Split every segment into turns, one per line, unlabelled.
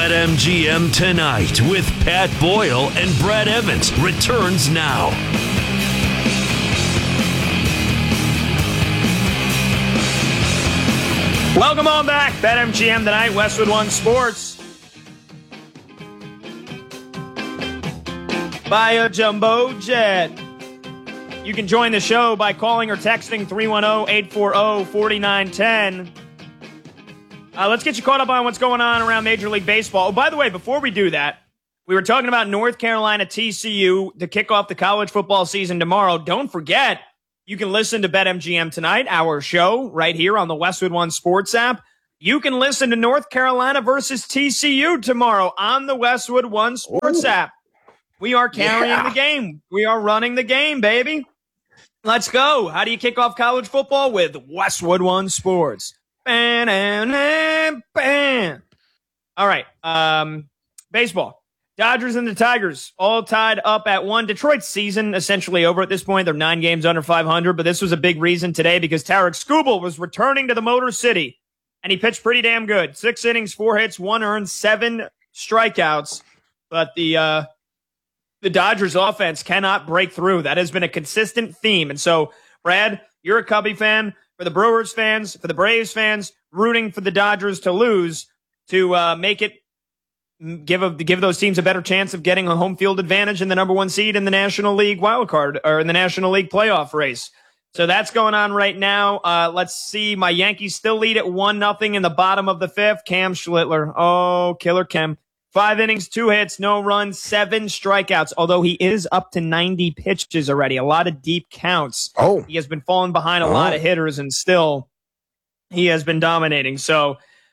BetMGM Tonight with Pat Boyle and Brad Evans returns now.
Welcome on back. BetMGM Tonight, Westwood One Sports. By a jumbo jet. You can join the show by calling or texting 310-840-4910. Let's get you caught up on what's going on around Major League Baseball. Oh, by the way, before we do that, we were talking about North Carolina TCU to kick off the college football season tomorrow. Don't forget, you can listen to BetMGM Tonight, our show, right here on the Westwood One Sports app. You can listen to North Carolina versus TCU tomorrow on the Westwood One Sports app. We are carrying the game. We are running the game, baby. Let's go. How do you kick off college football? With Westwood One Sports. Bam, bam, bam. All right. Baseball. Dodgers and the Tigers all tied up at 1. Detroit's season essentially over at this point. They're 9 games under 500, but this was a big reason today because Tarek Skubal was returning to the Motor City, and he pitched pretty damn good. 6 innings, 4 hits, 1 earned, 7 strikeouts. But the Dodgers offense cannot break through. That has been a consistent theme. And so, Brad, you're a Cubby fan. For the Brewers fans, for the Braves fans, rooting for the Dodgers to lose to make it give those teams a better chance of getting a home field advantage in the number 1 seed in the National League wildcard or in the National League playoff race. So that's going on right now. Let's see. My Yankees still lead at 1-0 in the bottom of the 5th. Cam Schlittler. Oh, killer Cam. 5 innings, 2 hits, no runs, 7 strikeouts, although he is up to 90 pitches already. A lot of deep counts.
Oh.
He has been falling behind a lot of hitters, and still he has been dominating. So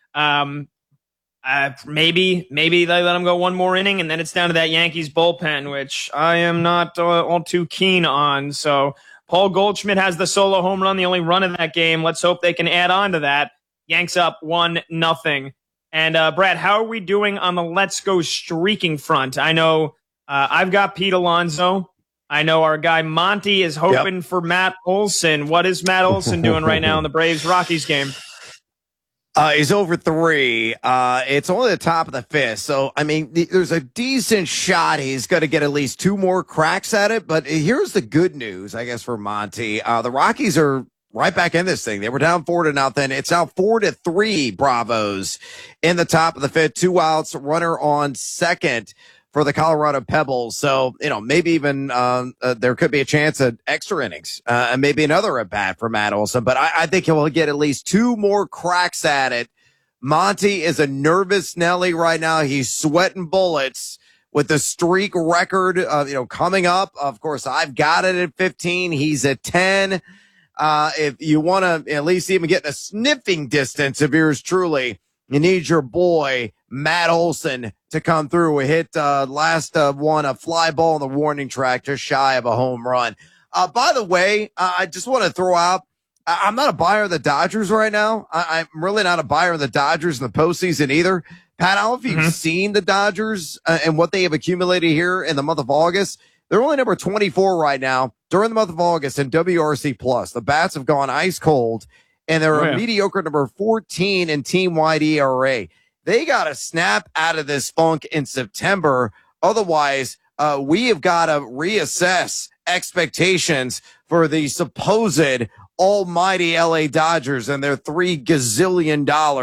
maybe they let him go 1 more inning, and then it's down to that Yankees bullpen, which I am not all too keen on. So Paul Goldschmidt has the solo home run, the only run of that game. Let's hope they can add on to that. Yanks up 1-0. And, Brad, how are we doing on the Let's Go streaking front? I know I've got Pete Alonso. I know our guy Monty is hoping for Matt Olson. What is Matt Olson doing right now in the Braves-Rockies game?
He's over 3. It's only the top of the 5th. So, I mean, there's a decent shot he's going to get at least 2 more cracks at it. But here's the good news, I guess, for Monty. The Rockies are right back in this thing. They were down 4-0. It's now 4-3 Bravos in the top of the 5th. 2 outs, runner on second for the Colorado Pebbles. So, maybe even there could be a chance at extra innings and maybe another at bat for Matt Olson. But I think he'll get at least 2 more cracks at it. Monty is a nervous Nelly right now. He's sweating bullets with the streak record, coming up. Of course, I've got it at 15. He's at 10. If you want to at least even get in a sniffing distance of yours truly, you need your boy, Matt Olson, to come through. We hit last one, a fly ball on the warning track, just shy of a home run. By the way, I just want to throw out, I'm not a buyer of the Dodgers right now. I'm really not a buyer of the Dodgers in the postseason either. Pat, I don't know if you've seen the Dodgers and what they have accumulated here in the month of August. They're only number 24 right now during the month of August in WRC+. The bats have gone ice cold, and they're a mediocre number 14 in team-wide ERA. They got to snap out of this funk in September. Otherwise, we have got to reassess expectations for the supposed almighty LA Dodgers and their $3 gazillion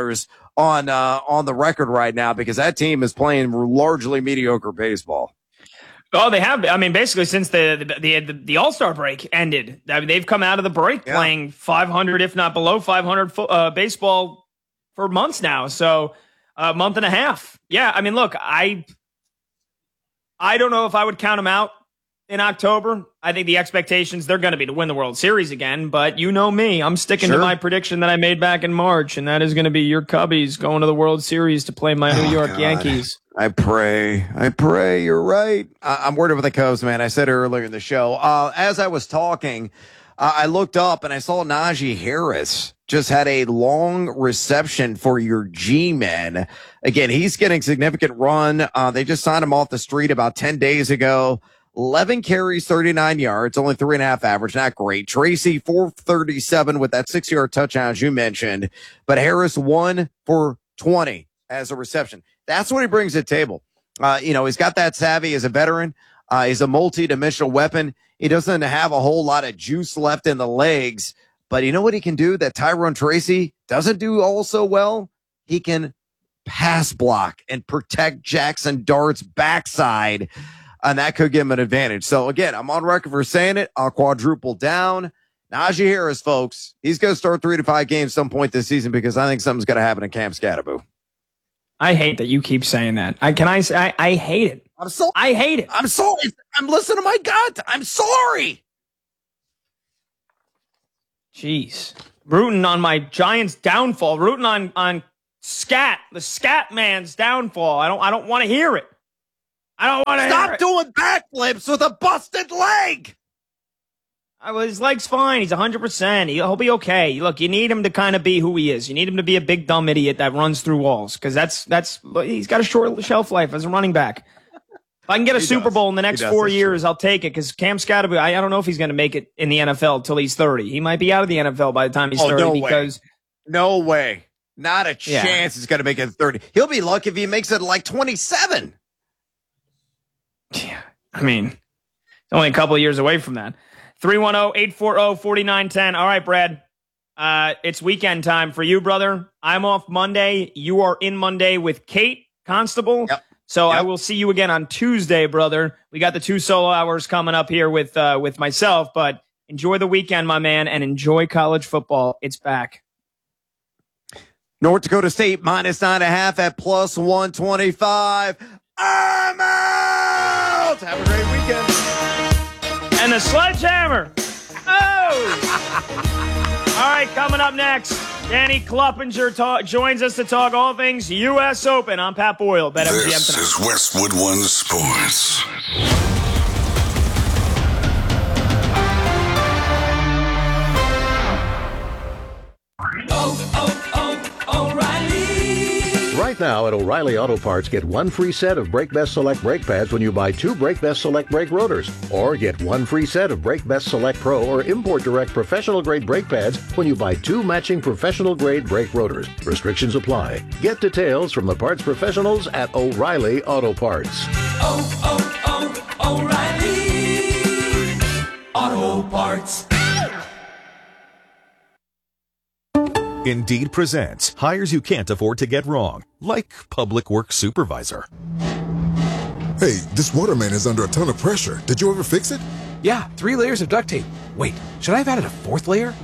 on the record right now, because that team is playing largely mediocre baseball.
Oh, they have. I mean, basically since the All-Star break ended, I mean, they've come out of the break playing 500, if not below 500 baseball for months now. So a month and a half. Yeah. I mean, look, I don't know if I would count them out in October. I think the expectations, they're going to be to win the World Series again, but you know me, I'm sticking to my prediction that I made back in March, and that is going to be your Cubbies going to the World Series to play my New York Yankees.
I pray. You're right. I'm worried about the Cubs, man. I said earlier in the show, as I was talking, I looked up and I saw Najee Harris just had a long reception for your G-men. Again, he's getting significant run. They just signed him off the street about 10 days ago. 11 carries, 39 yards, only 3.5 average. Not great. Tracy, 437 with that 6-yard touchdown, as you mentioned. But Harris, 1 for 20 as a reception. That's what he brings to the table. He's got that savvy as a veteran. He's a multi-dimensional weapon. He doesn't have a whole lot of juice left in the legs, but you know what he can do that Tyrone Tracy doesn't do all so well? He can pass block and protect Jackson Dart's backside, and that could give him an advantage. So again, I'm on record for saying it. I'll quadruple down. Najee Harris, folks, he's going to start 3 to 5 games some point this season because I think something's going to happen to Cam Scatterboo.
I hate that you keep saying that. I hate it. I hate it.
I'm sorry. I'm listening to my gut. I'm sorry.
Jeez. Rooting on my Giants' downfall. Rooting on Scat, the Scat Man's downfall. I don't want to hear it. I don't want to hear it.
Stop doing backflips with a busted leg.
His leg's fine. He's 100%. He'll be okay. Look, you need him to kind of be who he is. You need him to be a big dumb idiot that runs through walls because he's got a short shelf life as a running back. If I can get a Super Bowl in the next 4 years, I'll take it because Cam Scatterboo, I don't know if he's going to make it in the NFL until he's 30. He might be out of the NFL by the time he's 30 because
no way. Not a chance he's going to make it 30. He'll be lucky if he makes it like 27.
Yeah, I mean, it's only a couple of years away from that. 310-840-4910. All right, Brad. It's weekend time for you, brother. I'm off Monday. You are in Monday with Kate Constable.
Yep.
So I will see you again on Tuesday, brother. We got the 2 solo hours coming up here with myself, but enjoy the weekend, my man, and enjoy college football. It's back.
North Dakota State -9.5 at +125. I'm out. Have a great weekend.
And the sledgehammer. Oh! All right, coming up next, Danny Kluppinger joins us to talk all things U.S. Open. I'm Pat Boyle.
This is Westwood One Sports.
Right now at O'Reilly Auto Parts, get 1 free set of Brake Best Select brake pads when you buy 2 Brake Best Select brake rotors. Or get 1 free set of Brake Best Select Pro or Import Direct professional grade brake pads when you buy 2 matching professional grade brake rotors. Restrictions apply. Get details from the parts professionals at O'Reilly Auto Parts.
O'Reilly Auto Parts.
Indeed presents hires you can't afford to get wrong, like public works supervisor.
Hey, this waterman is under a ton of pressure. Did you ever fix it?
Yeah, 3 layers of duct tape. Wait, should I have added a 4th layer?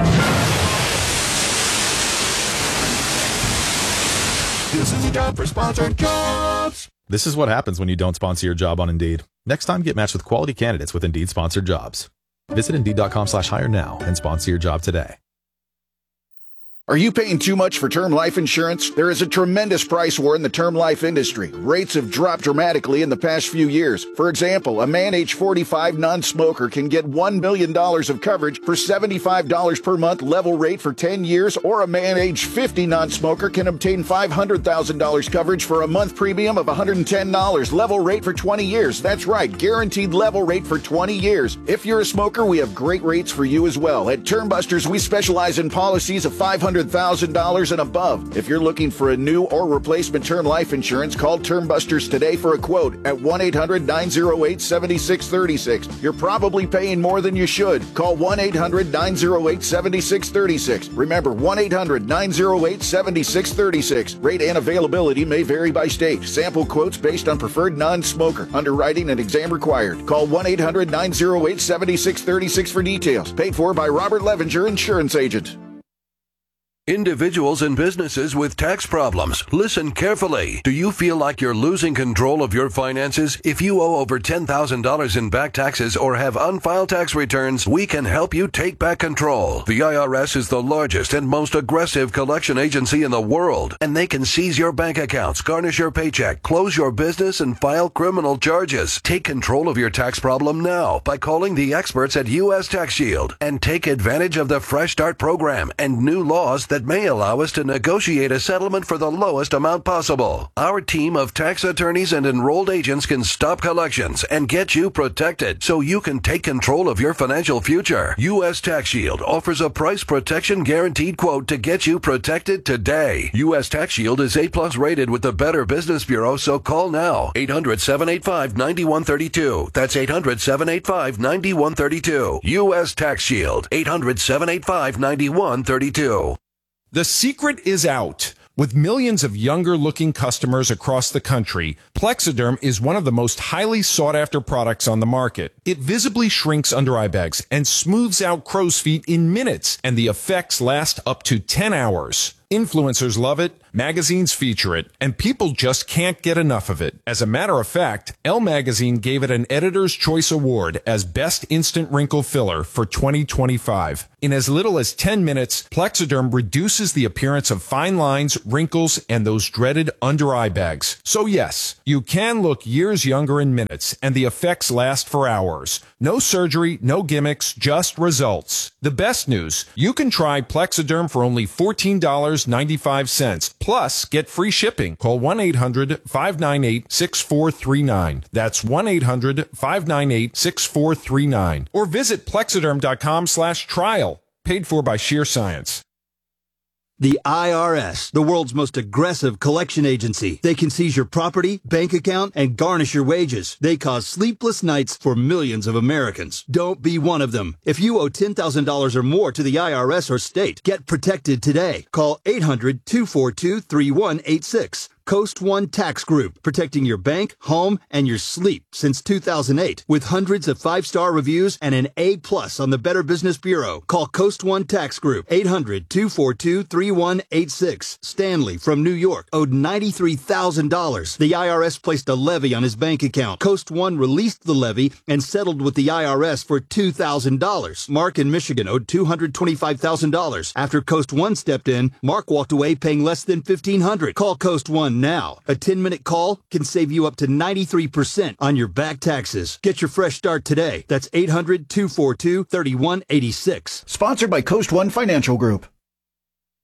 This is a job for sponsored jobs.
This is what happens when you don't sponsor your job on Indeed. Next time, get matched with quality candidates with Indeed sponsored jobs. Visit Indeed.com/hire now and sponsor your job today.
Are you paying too much for term life insurance? There is a tremendous price war in the term life industry. Rates have dropped dramatically in the past few years. For example, a man age 45 non-smoker can get $1 million of coverage for $75 per month level rate for 10 years, or a man age 50 non-smoker can obtain $500,000 coverage for a month premium of $110 level rate for 20 years. That's right, guaranteed level rate for 20 years. If you're a smoker, we have great rates for you as well. At Termbusters, we specialize in policies of $500,000 and above. If you're looking for a new or replacement term life insurance, call Termbusters today for a quote at 1-800-908-7636. You're probably paying more than you should. Call 1-800-908-7636. Remember, 1-800-908-7636. Rate and availability may vary by state. Sample quotes based on preferred non-smoker. Underwriting and exam required. Call 1-800-908-7636 for details. Paid for by Robert Levinger, Insurance Agent.
Individuals and businesses with tax problems, listen carefully. Do you feel like you're losing control of your finances? If you owe over $10,000 in back taxes or have unfiled tax returns, we can help you take back control. The IRS is the largest and most aggressive collection agency in the world, and they can seize your bank accounts, garnish your paycheck, close your business, and file criminal charges. Take control of your tax problem now by calling the experts at U.S. Tax Shield and take advantage of the Fresh Start program and new laws that that may allow us to negotiate a settlement for the lowest amount possible. Our team of tax attorneys and enrolled agents can stop collections and get you protected so you can take control of your financial future. U.S. Tax Shield offers a price protection guaranteed quote to get you protected today. U.S. Tax Shield is A+ rated with the Better Business Bureau, so call now. 800-785-9132. That's 800-785-9132. U.S. Tax Shield. 800-785-9132.
The secret is out. With millions of younger-looking customers across the country, Plexiderm is one of the most highly sought-after products on the market. It visibly shrinks under-eye bags and smooths out crow's feet in minutes, and the effects last up to 10 hours. Influencers love it, magazines feature it, and people just can't get enough of it. As a matter of fact, Elle Magazine gave it an Editor's Choice Award as Best Instant Wrinkle Filler for 2025. In as little as 10 minutes, Plexiderm reduces the appearance of fine lines, wrinkles, and those dreaded under-eye bags. So yes, you can look years younger in minutes, and the effects last for hours. No surgery, no gimmicks, just results. The best news, you can try Plexiderm for only $14.95. Plus, get free shipping. Call 1-800-598-6439. That's 1-800-598-6439. Or visit Plexiderm.com/trial. Paid for by Sheer Science.
The IRS, the world's most aggressive collection agency. They can seize your property, bank account, and garnish your wages. They cause sleepless nights for millions of Americans. Don't be one of them. If you owe $10,000 or more to the IRS or state, get protected today. Call 800-242-3186. Coast One Tax Group, protecting your bank, home, and your sleep since 2008. With hundreds of 5-star reviews and an A+ on the Better Business Bureau. Call Coast One Tax Group, 800-242-3186. Stanley from New York owed $93,000. The IRS placed a levy on his bank account. Coast One released the levy and settled with the IRS for $2,000. Mark in Michigan owed $225,000. After Coast One stepped in, Mark walked away paying less than $1,500. Call Coast One now. A 10-minute call can save you up to 93% on your back taxes. Get your fresh start today. That's 800-242-3186.
Sponsored by Coast One Financial Group.